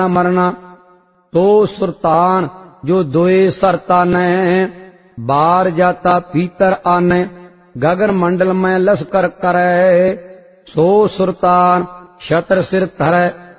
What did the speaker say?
मरना। तो सुरतान जो दोए सर तानै, बार जाता भीतर आने। गगन मंडल में लश्कर करे, सो सुरतान छत्र सिर धरै।